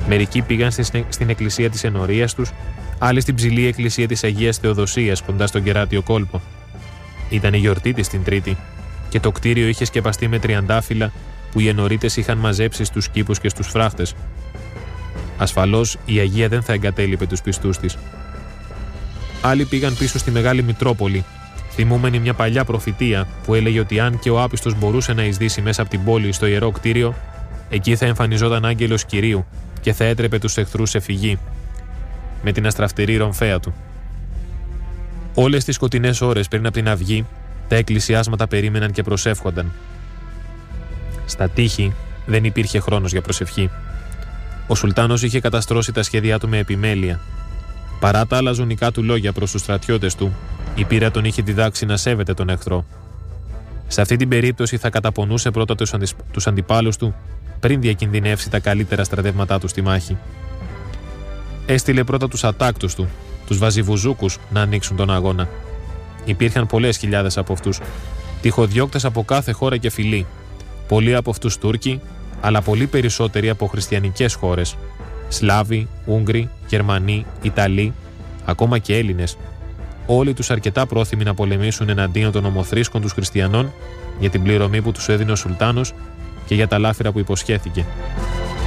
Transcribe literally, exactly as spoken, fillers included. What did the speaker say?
Μερικοί πήγαν στην εκκλησία της ενορίας τους, άλλοι στην ψηλή εκκλησία της Αγίας Θεοδοσίας κοντά στον Κεράτιο κόλπο. Ήταν η γιορτή της την Τρίτη και το κτίριο είχε σκεπαστεί με τριαντάφυλλα που οι ενορίτες είχαν μαζέψει στους κήπους και στους φράχτες. Ασφαλώς η Αγία δεν θα εγκατέλειπε τους πιστούς της. Άλλοι πήγαν πίσω στη Μεγάλη Μητρόπολη, θυμούμενοι μια παλιά προφητεία που έλεγε ότι αν και ο άπιστος μπορούσε να εισδύσει μέσα από την πόλη στο ιερό κτίριο, εκεί θα εμφανιζόταν άγγελος Κυρίου και θα έτρεπε τους εχθρούς σε φυγή, με την αστραφτερή ρομφαία του. Όλες τις σκοτεινές ώρες πριν από την αυγή, τα εκκλησιάσματα περίμεναν και προσεύχονταν. Στα τείχη δεν υπήρχε χρόνος για προσευχή. Ο Σουλτάνος είχε καταστρώσει τα σχέδιά του με επιμέλεια. Παρά τα αλαζονικά του λόγια προς τους στρατιώτες του, η πείρα τον είχε διδάξει να σέβεται τον εχθρό. Σε αυτή την περίπτωση θα καταπονούσε πρώτα τους, αντι... τους αντιπάλους του, πριν διακινδυνεύσει τα καλύτερα στρατεύματά του στη μάχη. Έστειλε πρώτα τους ατάκτους του, τους βαζιβουζούκους, να ανοίξουν τον αγώνα. Υπήρχαν πολλές χιλιάδες από αυτούς, τυχοδιώκτες από κάθε χώρα και φυλή. Πολλοί από αυτούς Τούρκοι, αλλά πολύ περισσότεροι από χριστιανικές χώρες. Σλάβοι, Ούγγροι, Γερμανοί, Ιταλοί, ακόμα και Έλληνες. Όλοι τους αρκετά πρόθυμοι να πολεμήσουν εναντίον των ομοθρήσκων τους χριστιανών για την πληρωμή που τους έδινε ο Σουλτάνος και για τα λάφυρα που υποσχέθηκε.